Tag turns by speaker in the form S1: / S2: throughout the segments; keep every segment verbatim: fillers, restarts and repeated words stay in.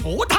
S1: 좋다!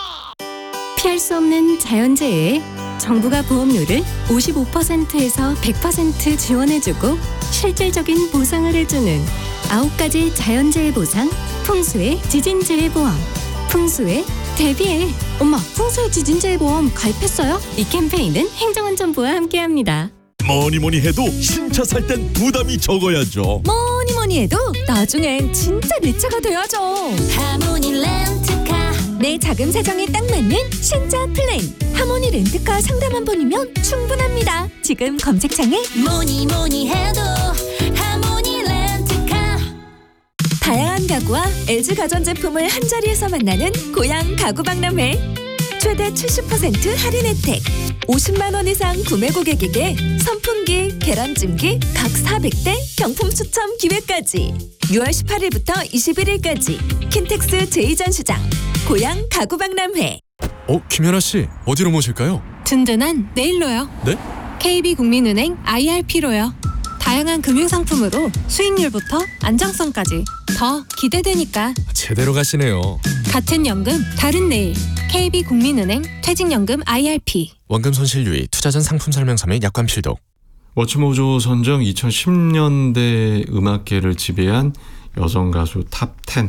S2: 피할 수 없는 자연재해에 정부가 보험료를 오십오 퍼센트에서 백 퍼센트 지원해주고 실질적인 보상을 해주는 아홉 가지 자연재해 보상 풍수의 지진재해 보험. 풍수에 대비해. 엄마, 풍수의 지진재해 보험 가입했어요? 이 캠페인은 행정안전부와 함께합니다.
S1: 뭐니 뭐니 해도 신차 살 땐 부담이 적어야죠.
S3: 뭐니 뭐니 해도 나중엔 진짜 내 차가 돼야죠.
S4: 하모니 렌트카.
S3: 내 자금 사정에 딱 맞는 신차 플랜. 하모니 렌트카 상담 한 번이면 충분합니다. 지금 검색창에
S4: 뭐니 뭐니 해도 하모니 렌트카.
S3: 다양한 가구와 엘지 가전제품을 한자리에서 만나는 고양 가구박람회. 최대 칠십 퍼센트 할인 혜택. 오십만 원 이상 구매 고객에게 선풍기, 계란찜기 각 사백 대 경품 추첨 기회까지. 유월 십팔일부터 이십일일까지 킨텍스 제이 전시장 고양 가구박람회.
S5: 어, 김연아 씨, 어디로 모실까요?
S2: 든든한 내일로요.
S5: 네?
S2: 케이비국민은행 아이알피로요. 다양한 금융상품으로 수익률부터 안정성까지 더 기대되니까.
S5: 제대로 가시네요.
S2: 같은 연금 다른 내일. 케이비국민은행 퇴직연금 아이알피.
S5: 원금 손실 유의, 투자 전 상품 설명서 및 약관 필독.
S6: 워치모조 선정 이천십 년대 음악계를 지배한 여성 가수 탑 텐.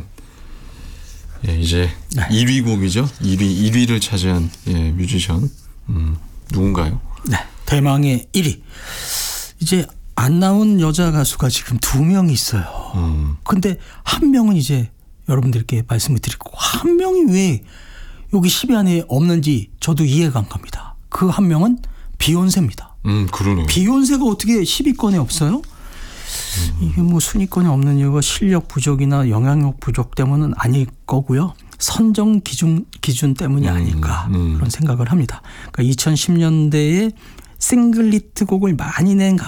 S6: 예, 이제
S7: 네.
S6: 일 위 곡이죠. 일 위, 일 위를 차지한 예, 뮤지션. 음, 누군가요?
S7: 네, 대망의 일 위. 이제 안 나온 여자 가수가 지금 두 명 있어요.
S6: 음.
S7: 근데 한 명은 이제 여러분들께 말씀을 드리고, 한 명이 왜 여기 십 위 안에 없는지 저도 이해가 안 갑니다. 그 한 명은 비욘세입니다.
S6: 음, 그러네요.
S7: 비욘세가 어떻게 십 위권에 없어요? 음. 이게 뭐 순위권에 없는 이유가 실력 부족이나 영향력 부족 때문은 아닐 거고요. 선정 기준 기준 때문이 아닐까
S6: 음, 음.
S7: 그런 생각을 합니다. 그러니까 이천십 년대에 싱글 히트곡을 많이 낸